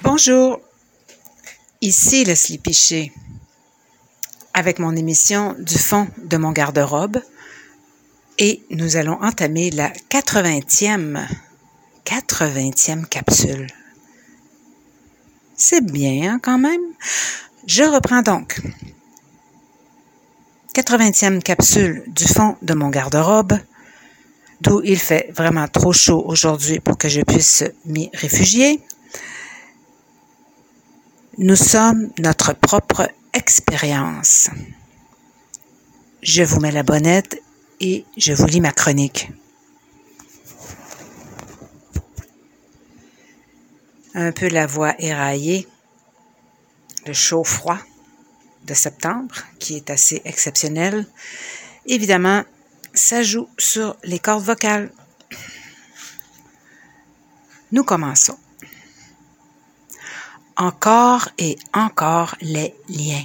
Bonjour, ici Leslie Piché, avec mon émission du fond de mon garde-robe, et nous allons entamer la 80e capsule. C'est bien, hein, quand même. Je reprends donc. 80e capsule du fond de mon garde-robe, d'où il fait vraiment trop chaud aujourd'hui pour que je puisse m'y réfugier. Nous sommes notre propre expérience. Je vous mets la bonnette et je vous lis ma chronique. Un peu la voix éraillée, le chaud-froid de septembre, qui est assez exceptionnel. Évidemment, ça joue sur les cordes vocales. Nous commençons. Encore et encore les liens.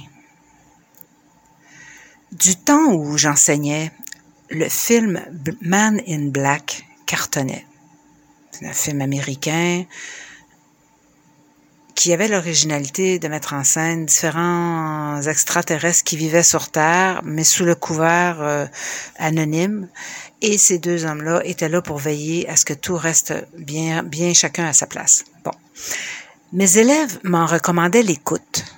Du temps où j'enseignais, le film Man in Black cartonnait. C'est un film américain qui avait l'originalité de mettre en scène différents extraterrestres qui vivaient sur Terre, mais sous le couvert anonyme. Et ces deux hommes-là étaient là pour veiller à ce que tout reste bien chacun à sa place. Bon. Mes élèves m'en recommandaient l'écoute.